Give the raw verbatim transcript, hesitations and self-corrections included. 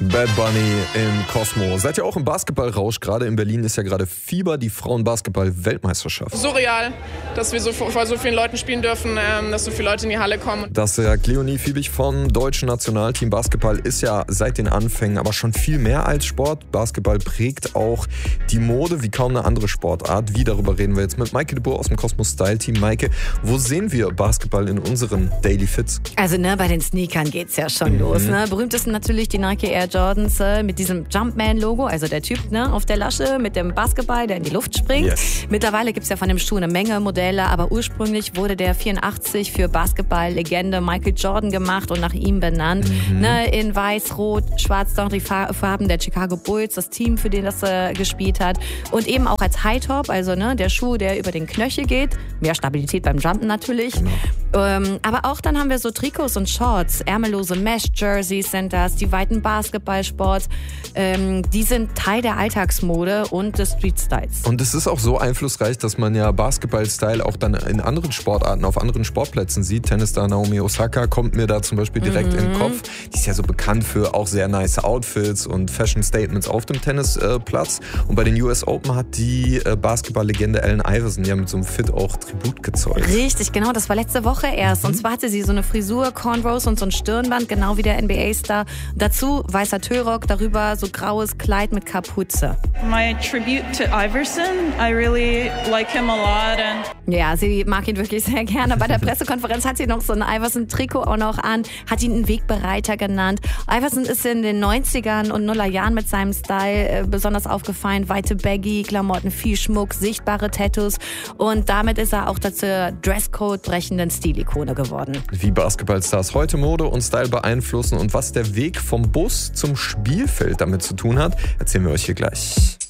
Bad Bunny in Cosmo. Seid ihr auch im Basketballrausch? Gerade in Berlin ist ja gerade Fieber, die Frauenbasketball-Weltmeisterschaft. Surreal, dass wir so vor so vielen Leuten spielen dürfen, ähm, dass so viele Leute in die Halle kommen. Das sagt Leonie Fiebig vom deutschen Nationalteam. Basketball ist ja seit den Anfängen aber schon viel mehr als Sport. Basketball prägt auch die Mode wie kaum eine andere Sportart. Wie, darüber reden wir jetzt mit Maike de Boer aus dem Cosmos Style Team. Maike, wo sehen wir Basketball in unseren Daily Fits? Also ne, bei den Sneakern geht's ja schon mhm. los. Ne? Berühmtesten natürlich die Nike Air Jordans äh, mit diesem Jumpman-Logo, also der Typ ne, auf der Lasche mit dem Basketball, der in die Luft springt. Yes. Mittlerweile gibt's ja von dem Schuh eine Menge Modelle, aber ursprünglich wurde der vierundachtzig für Basketball-Legende Michael Jordan gemacht und nach ihm benannt. Mhm. Ne, in weiß, rot, schwarz, die Farben der Chicago Bulls, das Team, für den das äh, gespielt hat. Und eben auch als High-Top, also ne, der Schuh, der über den Knöchel geht. Mehr Stabilität beim Jumpen natürlich. Genau. Ähm, aber auch dann haben wir so Trikots und Shorts, ärmellose Mesh-Jerseys sind das, die weiten Basketballsports. Ähm, die sind Teil der Alltagsmode und des Street-Styles. Und es ist auch so einflussreich, dass man ja Basketball-Style auch dann in anderen Sportarten, auf anderen Sportplätzen sieht. Tennisstar Naomi Osaka kommt mir da zum Beispiel direkt mhm. in den Kopf. Die ist ja so bekannt für auch sehr nice Outfits und Fashion-Statements auf dem Tennisplatz. Und bei den U S Open hat die Basketball-Legende Allen Iverson ja mit so einem Fit auch Tribut gezollt. Richtig, genau. Das war letzte Woche erst. Und zwar hatte sie so eine Frisur, Cornrows und so ein Stirnband, genau wie der N B A-Star. Dazu weißer Tüllrock, darüber so graues Kleid mit Kapuze. My tribute to Iverson. I really like him a lot. And ja, sie mag ihn wirklich sehr gerne. Bei der Pressekonferenz hat sie noch so ein Iverson-Trikot auch noch an, hat ihn einen Wegbereiter genannt. Iverson ist in den neunzigern und Nullerjahren mit seinem Style äh, besonders aufgefallen. Weite Baggy-Klamotten, viel Schmuck, sichtbare Tattoos. Und damit ist er auch dazu Dresscode-brechenden Stilikone geworden. Wie Basketballstars heute Mode und Style beeinflussen und was der Weg vom Bus zum Spielfeld damit zu tun hat, erzählen wir euch hier gleich.